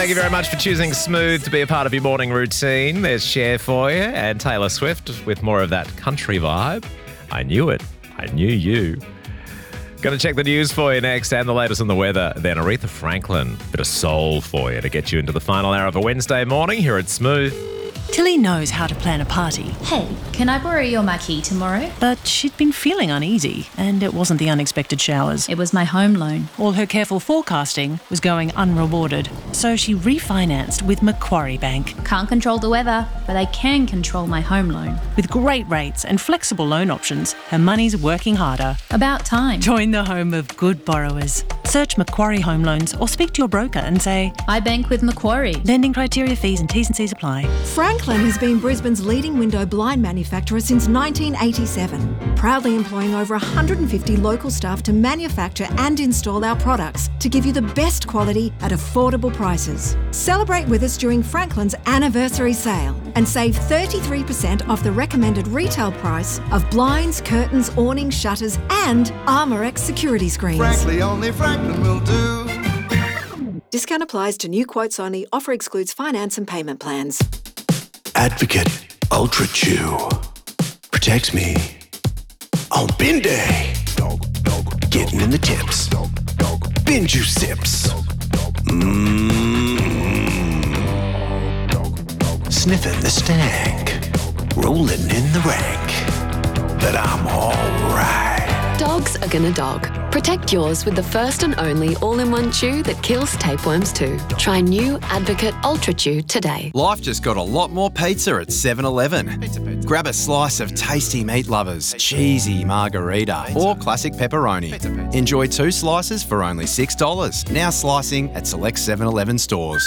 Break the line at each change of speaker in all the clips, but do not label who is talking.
Thank you very much for choosing Smooth to be a part of your morning routine. There's Cher for you and Taylor Swift with more of that country vibe. I knew it. I knew you. Going to check the news for you next and the latest on the weather. Then Aretha Franklin, bit of soul for you to get you into the final hour of a Wednesday morning here at Smooth.
Tilly knows how to plan a party.
Hey, can I borrow your marquee tomorrow?
But she'd been feeling uneasy, and it wasn't the unexpected showers.
It was my home loan.
All her careful forecasting was going unrewarded, so she refinanced with Macquarie Bank.
Can't control the weather, but I can control my home loan.
With great rates and flexible loan options, her money's working harder.
About time.
Join the home of good borrowers. Search Macquarie Home Loans or speak to your broker and say,
I bank with Macquarie.
Lending criteria, fees and T's and C's apply.
Franklin has been Brisbane's leading window blind manufacturer since 1987, proudly employing over 150 local staff to manufacture and install our products to give you the best quality at affordable prices. Celebrate with us during Franklin's anniversary sale and save 33% off the recommended retail price of blinds, curtains, awnings, shutters and Armorex security screens.
Frankly, only Franklin will do.
Discount applies to new quotes only. Offer excludes finance and payment plans.
Advocate Ultra Chew protects me on bin day. Getting in the tips. Bin juice sips. Sniffing the stank. Rolling in the rank. But I'm alright.
Dogs are gonna dog. Protect yours with the first and only all-in-one chew that kills tapeworms too. Try new Advocate Ultra Chew today.
Life just got a lot more pizza at 7-Eleven. Grab a slice of tasty meat lovers, cheesy margarita, or classic pepperoni. Enjoy 2 slices for only $6. Now slicing at select 7-Eleven stores.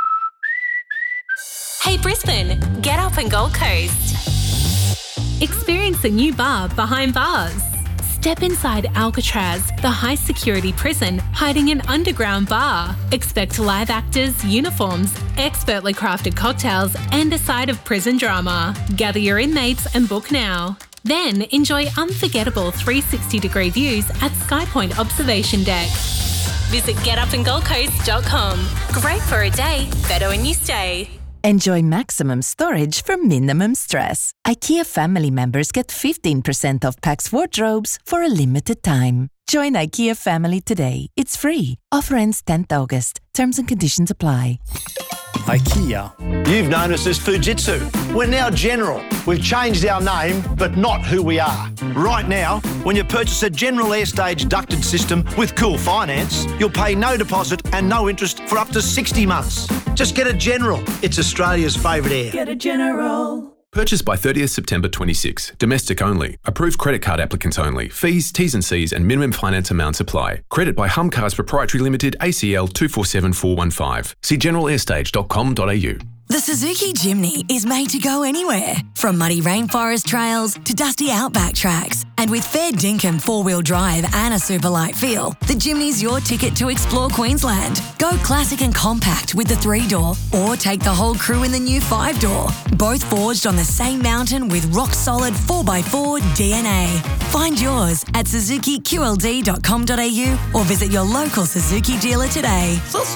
Hey Brisbane, get up and Gold Coast. Experience the new bar behind bars. Step inside Alcatraz, the high-security prison hiding an underground bar. Expect live actors, uniforms, expertly crafted cocktails and a side of prison drama. Gather your inmates and book now. Then enjoy unforgettable 360-degree views at SkyPoint Observation Deck. Visit getupandgoldcoast.com. Great for a day, better when you stay.
Enjoy maximum storage for minimum stress. IKEA family members get 15% off Pax wardrobes for a limited time. Join IKEA family today. It's free. Offer ends 10th August. Terms and conditions apply.
IKEA. You've known us as Fujitsu. We're now General. We've changed our name, but not who we are. Right now, when you purchase a General Airstage ducted system with Cool Finance, you'll pay no deposit and no interest for up to 60 months. Just get a General. It's Australia's favourite air.
Get a General.
Purchased by 30th September 26. Domestic only. Approved credit card applicants only. Fees, T's and C's and minimum finance amounts apply. Credit by Humcars Proprietary Limited, ACL 247415. See generalairstage.com.au.
The Suzuki Jimny is made to go anywhere, from muddy rainforest trails to dusty outback tracks. And with fair dinkum four-wheel drive and a super light feel, the Jimny's your ticket to explore Queensland. Go classic and compact with the 3-door, or take the whole crew in the new 5-door. Both forged on the same mountain with rock-solid 4x4 DNA. Find yours at suzukiqld.com.au or visit your local Suzuki dealer today.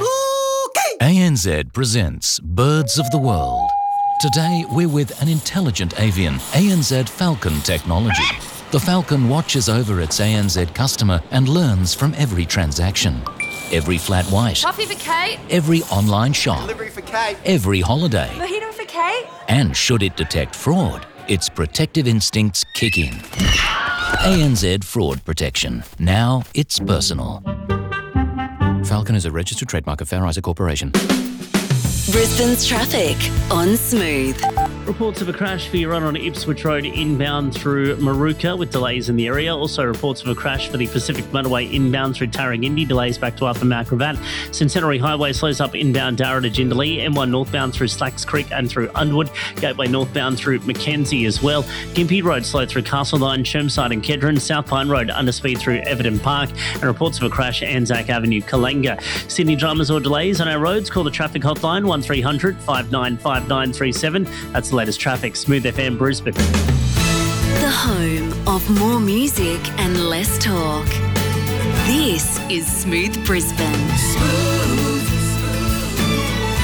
ANZ presents Birds of the World. Today we're with an intelligent avian, ANZ Falcon technology. The Falcon watches over its ANZ customer and learns from every transaction. Every flat white.
Coffee for Kate.
Every online shop.
Delivery for Kate.
Every holiday.
Mojito for Kate.
And should it detect fraud, its protective instincts kick in. ANZ Fraud Protection. Now it's personal. Falcon is a registered trademark of Fair Isaac Corporation.
Brisbane's traffic on Smooth.
Reports of a crash for your run on Ipswich Road inbound through Maruka with delays in the area. Also reports of a crash for the Pacific Motorway inbound through Tarrangindi, delays back to Upper Mount Gravatt. Centenary Highway slows up inbound Darra to Jindalee. M1 northbound through Slacks Creek and through Underwood. Gateway northbound through Mackenzie as well. Gympie Road slow through Castle Line, Chermside and Kedron. South Pine Road under speed through Everton Park. And reports of a crash at Anzac Avenue, Kalenga. Sydney dramas or delays on our roads, call the traffic hotline 1300 595937. That's the latest traffic. Smooth FM Brisbane.
The home of more music and less talk. This is Smooth Brisbane.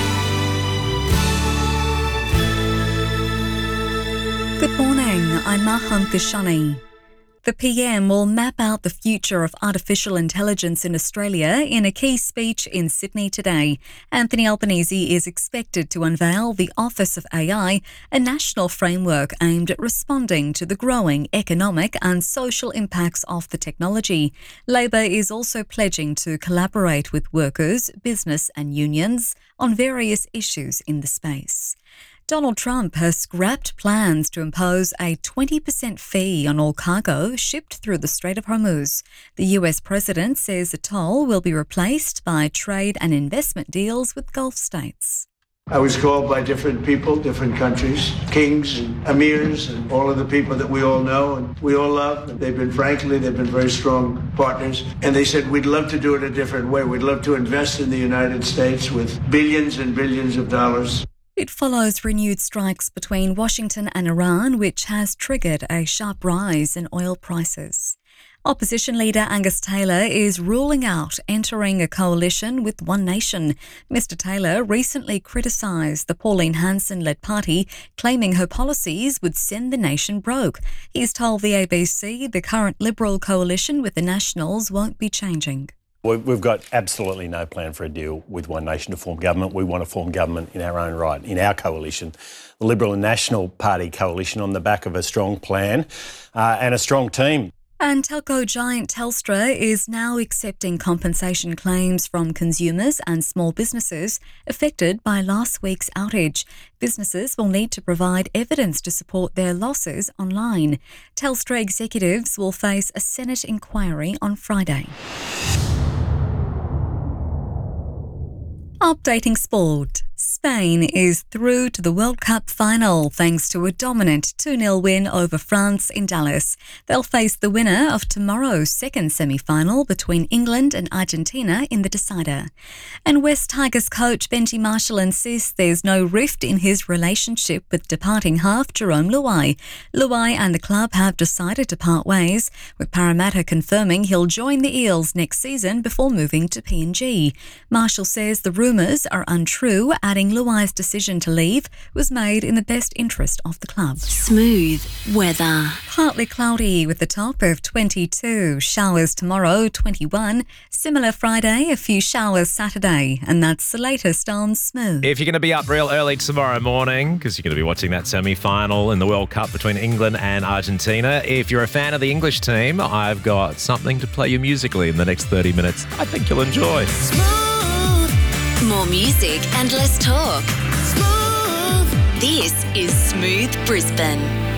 I'm Maham Kashani. The PM will map out the future of artificial intelligence in Australia in a key speech in Sydney today. Anthony Albanese is expected to unveil the Office of AI, a national framework aimed at responding to the growing economic and social impacts of the technology. Labor is also pledging to collaborate with workers, business and unions on various issues in the space. Donald Trump has scrapped plans to impose a 20% fee on all cargo shipped through the Strait of Hormuz. The US president says the toll will be replaced by trade and investment deals with Gulf states.
I was called by different people, different countries, kings and emirs and all of the people that we all know and we all love. They've been very strong partners. And they said, we'd love to do it a different way. We'd love to invest in the United States with billions and billions of dollars.
It follows renewed strikes between Washington and Iran, which has triggered a sharp rise in oil prices. Opposition leader Angus Taylor is ruling out entering a coalition with One Nation. Mr Taylor recently criticised the Pauline Hanson-led party, claiming her policies would send the nation broke. He's told the ABC the current Liberal coalition with the Nationals won't be changing.
We've got absolutely no plan for a deal with One Nation to form government. We want to form government in our own right, in our coalition, the Liberal and National Party coalition, on the back of a strong plan and a strong team.
And telco giant Telstra is now accepting compensation claims from consumers and small businesses affected by last week's outage. Businesses will need to provide evidence to support their losses online. Telstra executives will face a Senate inquiry on Friday. Updating sport. Spain is through to the World Cup final thanks to a dominant 2-0 win over France in Dallas. They'll face the winner of tomorrow's second semi-final between England and Argentina in the decider. And West Tigers coach Benji Marshall insists there's no rift in his relationship with departing half Jerome Luai. Luai and the club have decided to part ways, with Parramatta confirming he'll join the Eels next season before moving to PNG. Marshall says the rumours are untrue, adding Luai's decision to leave was made in the best interest of the club.
Smooth weather.
Partly cloudy with a top of 22. Showers tomorrow, 21. Similar Friday, a few showers Saturday. And that's the latest on Smooth.
If you're going to be up real early tomorrow morning, because you're going to be watching that semi-final in the World Cup between England and Argentina, if you're a fan of the English team, I've got something to play you musically in the next 30 minutes. I think you'll enjoy.
More music and less talk. Smooth. This is Smooth Brisbane.